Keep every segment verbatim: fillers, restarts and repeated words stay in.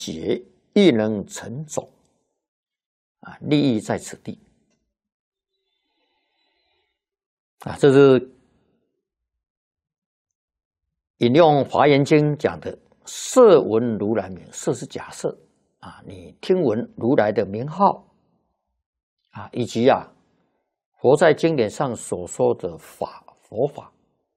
解，亦能成种。啊，利益在此地。啊，这是引用《华严经》讲的“设闻如来名”，设是假设啊，你听闻如来的名号啊，以及啊，佛在经典上所说的法佛法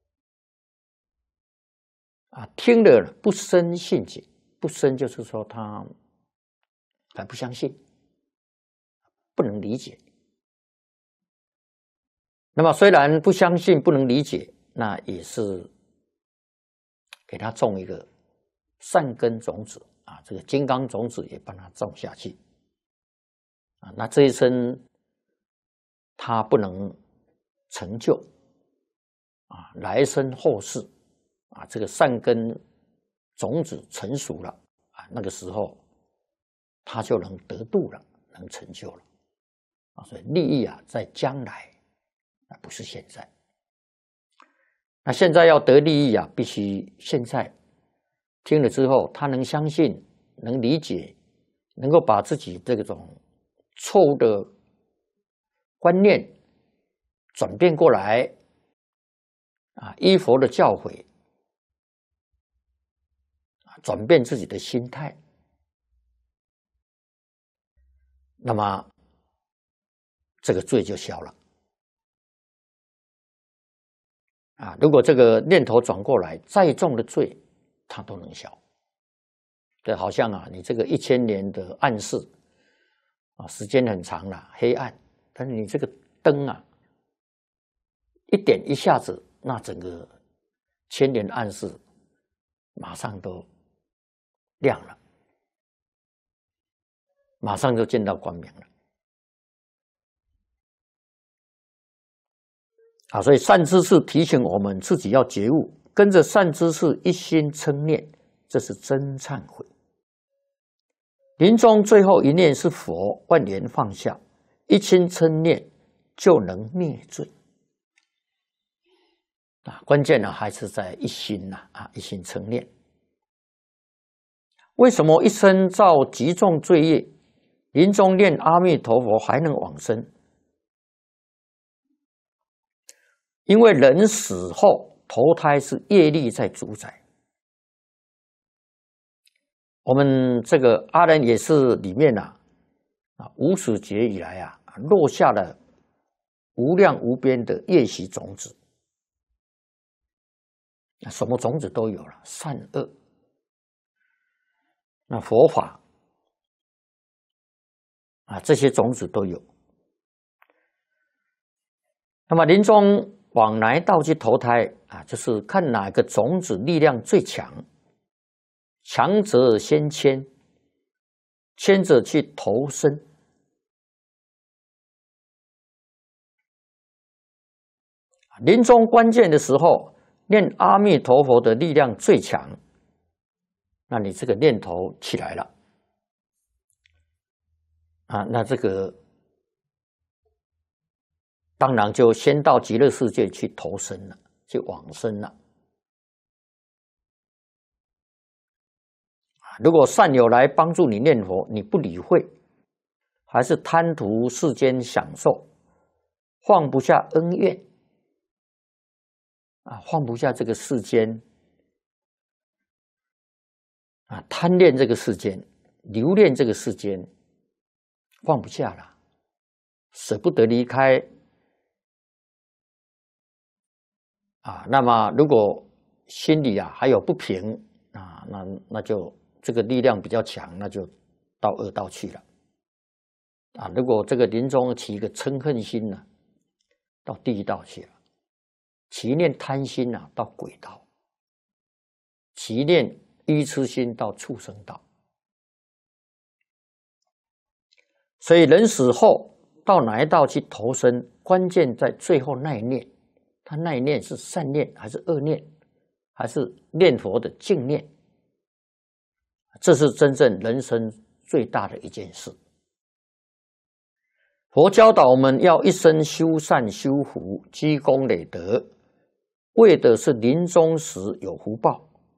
啊，听了不生信解，不生就是说他还不相信，不能理解。那么虽然不相信、不能理解，那也是给他种一个善根种子啊，这个金刚种子也帮他种下去啊。那这一生他不能成就啊，来生后世啊，这个善根种子成熟了啊，那个时候他就能得度了，能成就了啊。所以利益啊，在将来。不是现在，那现在要得利益啊，必须现在听了之后，他能相信、能理解，能够把自己这种错误的观念转变过来啊，依佛的教诲啊，转变自己的心态，那么这个罪就消了。啊，如果这个念头转过来，再重的罪，它都能消。对，好像啊，你这个一千年的暗示啊，时间很长了，黑暗，但是你这个灯啊，一点一下子，那整个千年暗示马上都亮了，马上就见到光明了。啊，所以善知识提醒我们自己要觉悟，跟着善知识一心称念，这是真忏悔。临终最后一念是佛，万缘放下，一心称念就能灭罪。啊，关键呢还是在一心呐，啊，一心称念。为什么一生造极重罪业，临终念阿弥陀佛还能往生？因为人死后投胎是业力在主宰，我们这个阿人也是里面啊，啊无始劫以来啊，落下了无量无边的业习种子，什么种子都有了，善恶，那佛法啊这些种子都有。那么临终往哪一道去投胎啊？就是看哪个种子力量最强，强者先迁，迁者去投生。临终关键的时候，念阿弥陀佛的力量最强，那你这个念头起来了啊，那这个当然就先到极乐世界去投生了，去往生了。如果善友来帮助你念佛，你不理会，还是贪图世间享受，放不下恩怨啊，放不下这个世间啊，贪恋这个世间，留恋这个世间，放不下了，舍不得离开啊。那么如果心里啊还有不平啊，那那就这个力量比较强，那就到恶道去了啊。如果这个临终起一个嗔恨心呢、啊，到地狱道去了；起念贪心啊，到鬼道；起念愚痴心到畜生道。所以人死后到哪一道去投生，关键在最后那一念，他那一念是善念还是恶念，还是念佛的净念？这是真正人生最大的一件事。佛教导我们要一生修善修福，积功累德，为的是临终时有福报。